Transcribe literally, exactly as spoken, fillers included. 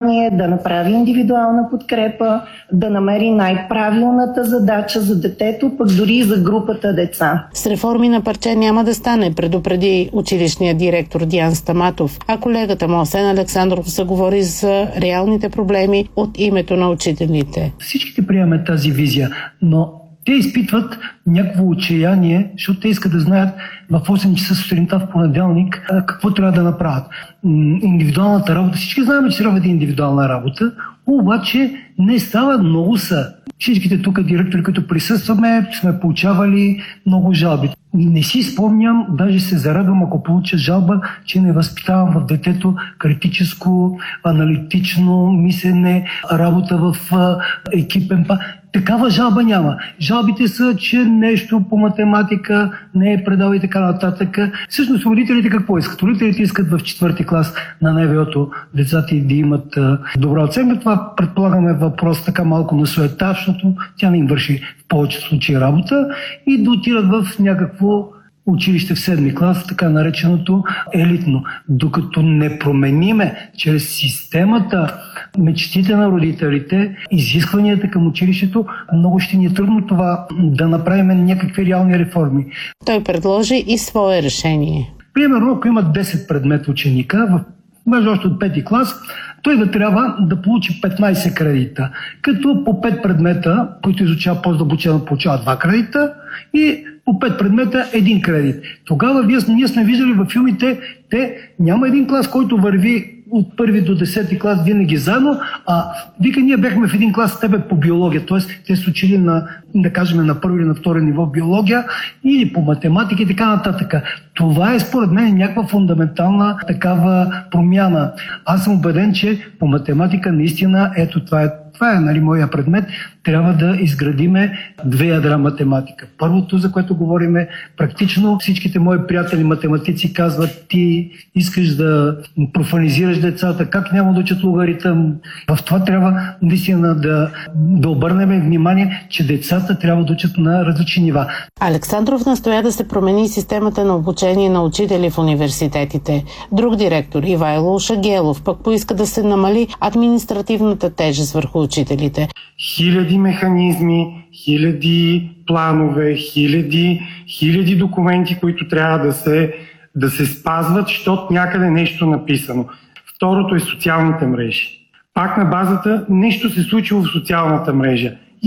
внимание, да направи индивидуална подкрепа, да намери най-правилната задача за детето, пък дори и за групата деца. С реформи на парче няма да стане, предупреди училищният директор Диан Стаматов, а колегата му Асен Александров заговори за реалните проблеми от името на учителите. Всичките приемаме тази визия, но те изпитват някакво отчаяние, защото те искат да знаят в осем часа сутринта в понеделник какво трябва да направят. Индивидуалната работа, всички знаем, че трябва да е индивидуална работа, обаче не става, много са. Всичките тук директори, които присъстваме, сме получавали много жалби. Не си спомням, даже се зарадвам, ако получа жалба, че не възпитавам в детето критическо, аналитично мислене, работа в екипен па. Такава жалба няма. Жалбите са, че нещо по математика не е предал и така нататък. Всъщност родителите какво искат? Родителите искат в четвърти клас на НВО-то децата да имат добра оценка. Това предполагаме въпрос така малко на суета, защото тя не им върши в повечето случаи работа и да отират в някакво училище в седми клас, така нареченото елитно. Докато не промениме чрез системата мечтите на родителите, изискванията към училището, много ще ни е трудно това да направим някакви реални реформи. Той предложи и свое решение. Примерно, ако има десет предмета ученика, в още от пети клас, той да трябва да получи петнайсет кредита, като по пет предмета, които изучава по-задълбочено, получава два кредита и по пет предмета един кредит. Тогава вие, ние сме виждали във филмите, те няма един клас, който върви от първи до десети клас винаги заедно, а вика, ние бяхме в един клас с тебе по биология, т.е. те са учили на, да кажем, на първо или на второ ниво биология или по математика и така нататък. Това е според мен някаква фундаментална такава промяна. Аз съм убеден, че по математика наистина, ето това е Това е нали, моя предмет. Трябва да изградиме две ядра математика. Първото, за което говориме, практично всичките мои приятели математици казват, ти искаш да профанизираш децата, как няма да учат логаритъм. В това трябва наистина да, да обърнем внимание, че децата трябва да учат на различни нива. Александров настоя да се промени системата на обучение на учители в университетите. Друг директор, Ивайло Шагелов, пък поиска да се намали административната тежест върху учителите. Хиляди механизми, хиляди планове, хиляди, хиляди документи, които трябва да се, да се спазват, защото някъде нещо написано. Второто е социалните мрежи. Пак на базата нещо се случило в социалната мрежа.